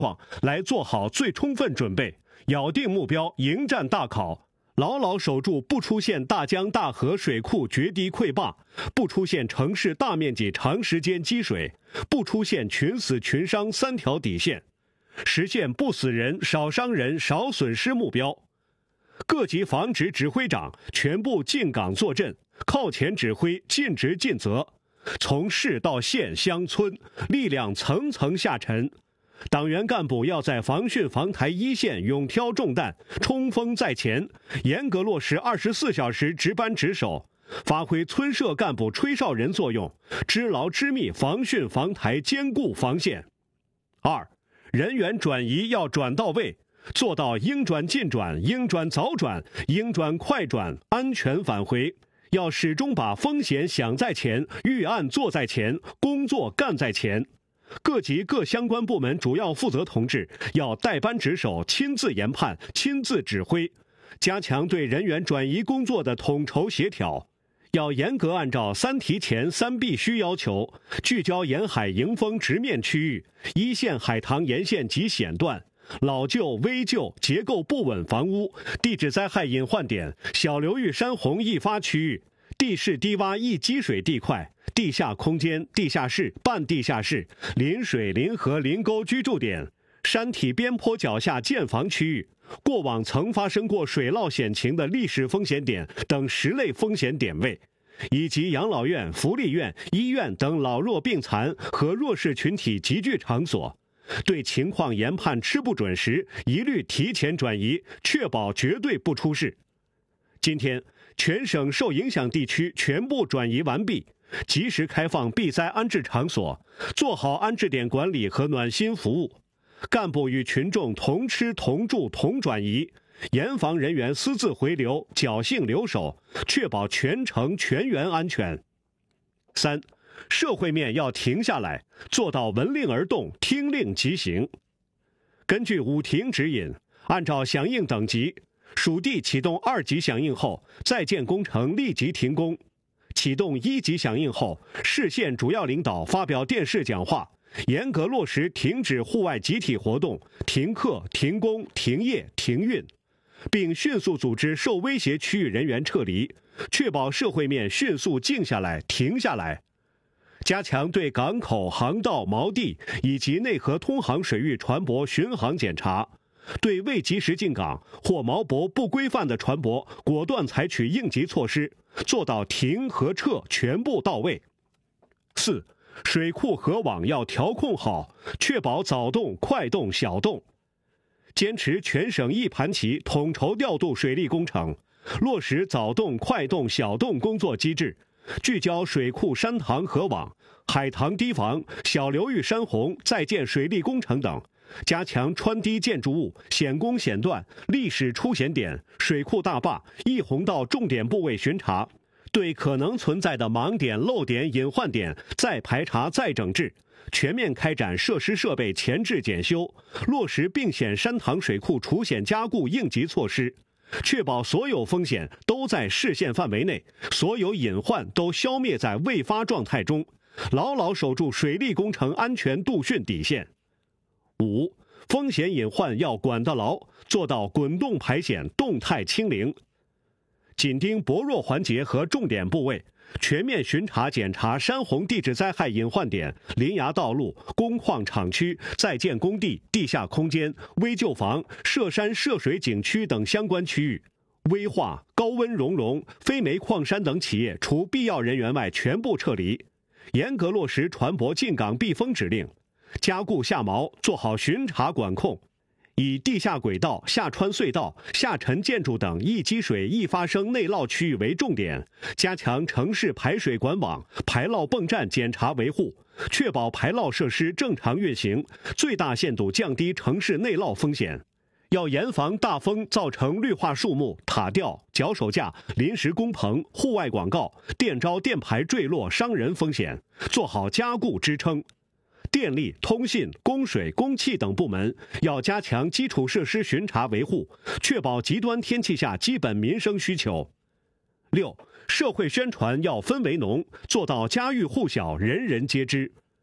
况来做好最充分准备，咬定目标，迎战大考，牢牢守住不出现大江大河水库决堤溃坝，不出现城市大面积长时间积水，不出现群死群伤3条底线，实现不死人、少伤人、少损失目标。各级防指指挥长全部进岗坐镇，靠前指挥，尽职尽责。从市到县乡村，力量层层下沉。党员干部要在防汛防台一线勇挑重担，冲锋在前，严格落实24小时值班值守，发挥村社干部吹哨人作用，支牢支密防汛防台，坚固防线。2、人员转移要转到位，做到应转尽转、应转早转、应转快转，安全返回。要始终把风险想在前，预案做在前，工作干在前。各级各相关部门主要负责同志要带班值守，亲自研判，亲自指挥，加强对人员转移工作的统筹协调。要严格按照3提前3必须要求，聚焦沿海迎风直面区域、一线海塘沿线及险段、老旧、危旧、结构不稳房屋、地质灾害隐患点、小流域山洪易发区域、地势低洼易积水地块、地下空间、地下室、半地下室、临水、临河、临沟居住点、山体边坡脚下建房区域、过往曾发生过水涝险情的历史风险点等10类风险点位，以及养老院、福利院、医院等老弱病残和弱势群体集聚场所。对情况研判吃不准时，一律提前转移，确保绝对不出事。今天，全省受影响地区全部转移完毕，及时开放避灾安置场所，做好安置点管理和暖心服务。干部与群众同吃同住同转移，严防人员私自回流、侥幸留守，确保全程全员安全。3、社会面要停下来，做到闻令而动，听令即行。根据5停指引，按照响应等级，属地启动2级响应后，在建工程立即停工；启动1级响应后，市县主要领导发表电视讲话，严格落实停止户外集体活动、停课、停工、停业、停运，并迅速组织受威胁区域人员撤离，确保社会面迅速静下来、停下来。加强对港口、航道、锚地以及内河通航水域船舶巡航检查，对未及时进港或锚泊不规范的船舶，果断采取应急措施，做到停和撤全部到位。4、水库河网要调控好，确保早动、快动、小动。坚持全省一盘棋，统筹调度水利工程，落实早动、快动、小动工作机制，聚焦水库山塘河网、海塘堤防、小流域山洪在建水利工程等，加强穿堤建筑物、险工险段、历史出险点、水库大坝、易洪道重点部位巡查，对可能存在的盲点、漏点、隐患点再排查再整治，全面开展设施设备前置检修，落实并险山塘水库除险加固应急措施，确保所有风险都在视线范围内，所有隐患都消灭在未发状态中，牢牢守住水利工程安全度汛底线。5、风险隐患要管得牢，做到滚动排险、动态清零。紧盯薄弱环节和重点部位，全面巡查检查山洪地质灾害隐患点、临崖道路、工矿厂区、在建工地、地下空间、危旧房、涉山涉水景区等相关区域。危化、高温熔融、非煤矿山等企业除必要人员外全部撤离，严格落实船舶进港避风指令，加固下锚，做好巡查管控。以地下轨道、下穿隧道、下沉建筑等易积水、易发生内涝区域为重点，加强城市排水管网、排涝泵站检查维护，确保排涝设施正常运行，最大限度降低城市内涝风险。要严防大风造成绿化树木、塔吊、脚手架、临时工棚、户外广告、电招电排坠落伤人风险，做好加固支撑。电力、通信、供水、供气等部门要加强基础设施巡查维护，确保极端天气下基本民生需求。6、社会宣传要氛围浓，做到家喻户晓、人人皆知。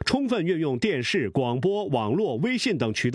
充分运用电视、广播、网络、微信等渠道。